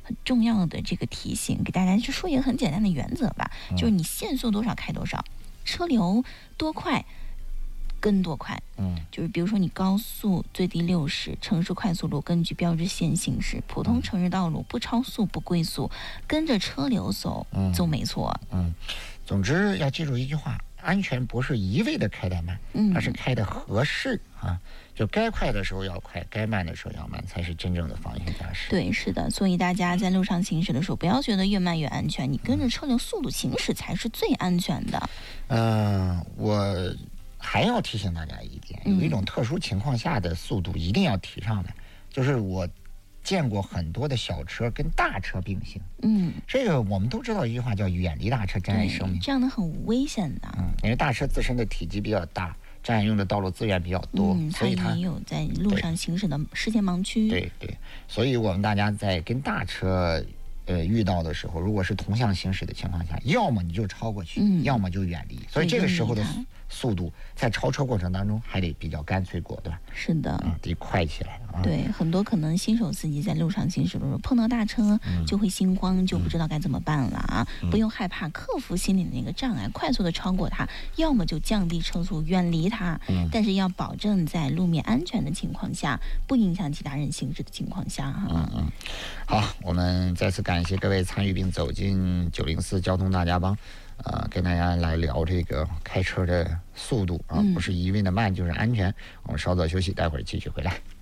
很重要的这个提醒，给大家就说一个很简单的原则吧，就是你限速多少开多少，车流多快跟多快。就是比如说你高速最低60，城市快速路根据标志线行驶，普通城市道路不超速不龟速，跟着车流走就没错。 总之要记住一句话，安全不是一味的开得慢，而是开得合适啊。就该快的时候要快，该慢的时候要慢，才是真正的防御驾驶。 对，是的，所以大家在路上行驶的时候，不要觉得越慢越安全，你跟着车流速度行驶才是最安全的。 我还要提醒大家一点，有一种特殊情况下的速度一定要提上来，就是我见过很多的小车跟大车并行。这个我们都知道一句话叫远离大车，珍爱生命， 这样的很危险的。 因为大车自身的体积比较大，占用的道路资源比较多，所以它也有在路上行驶的视线盲区。 对，所以我们大家在跟大车遇到的时候，如果是同向行驶的情况下，要么你就超过去，要么就远离。所以这个时候的速度在超车过程当中还得比较干脆果断。 是的， 得快起来。 对，很多可能新手司机在路上行驶的时候碰到大车就会心慌，就不知道该怎么办了啊！不用害怕，克服心里的那个障碍，快速的超过它，要么就降低车速远离它，但是要保证在路面安全的情况下，不影响其他人行驶的情况下好，我们再次感谢各位参与并走进904交通大家帮，跟大家来聊这个开车的速度不是一味的慢就是安全。我们稍作休息，待会儿继续回来。